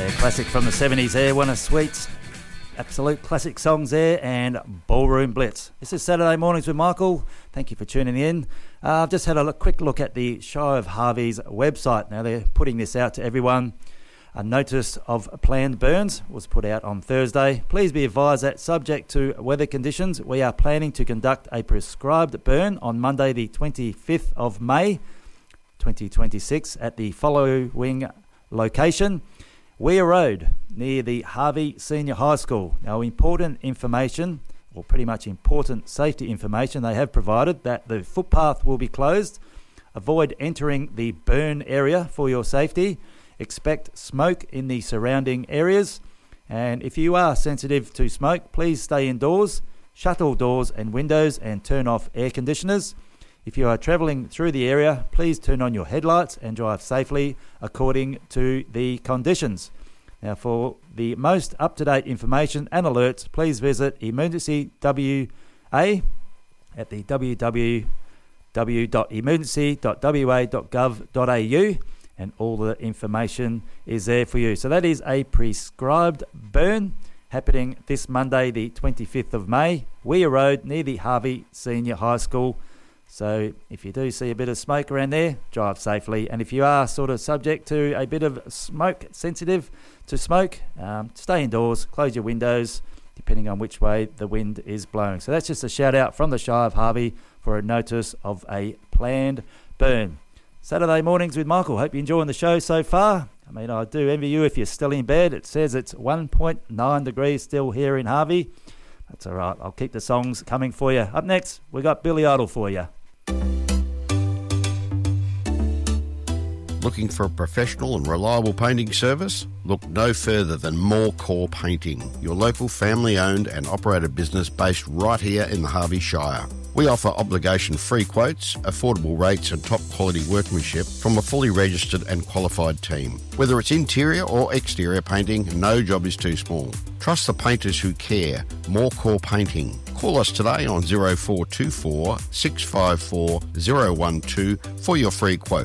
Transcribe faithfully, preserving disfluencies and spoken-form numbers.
Classic from the seventies there, one of Sweet's absolute classic songs there, and Ballroom Blitz. This is Saturday Mornings with Michael. Thank you for tuning in. Uh, I've just had a look, quick look at the Shire of Harvey's website. Now they're putting this out to everyone. A notice of planned burns was put out on Thursday. Please be advised that subject to weather conditions, we are planning to conduct a prescribed burn on Monday the twenty-fifth of May twenty twenty-six at the following location: Weir Road, near the Harvey Senior High School. Now, important information, or pretty much important safety information, they have provided that the footpath will be closed. Avoid entering the burn area for your safety. Expect smoke in the surrounding areas. And if you are sensitive to smoke, please stay indoors, shut all doors and windows, and turn off air conditioners. If you are travelling through the area, please turn on your headlights and drive safely according to the conditions. Now, for the most up-to-date information and alerts, please visit Emergency W A at the w w w dot emergency dot w a dot gov dot a u, and all the information is there for you. So that is a prescribed burn happening this Monday, the twenty-fifth of May, Weir Road, near the Harvey Senior High School. So if you do see a bit of smoke around there, drive safely. And if you are sort of subject to a bit of smoke, sensitive to smoke, um, stay indoors, close your windows, depending on which way the wind is blowing. So that's just a shout out from the Shire of Harvey for a notice of a planned burn. Saturday Mornings with Michael. Hope you're enjoying the show so far. I mean, I do envy you if you're still in bed. It says it's one point nine degrees still here in Harvey. That's all right. I'll keep the songs coming for you. Up next, we got Billy Idol for you. Looking for a professional and reliable painting service? Look no further than More Core Painting, your local family-owned and operated business based right here in the Harvey Shire. We offer obligation-free quotes, affordable rates and top-quality workmanship from a fully registered and qualified team. Whether it's interior or exterior painting, no job is too small. Trust the painters who care. More Core Painting. Call us today on zero four two four, six five four, zero one two for your free quote.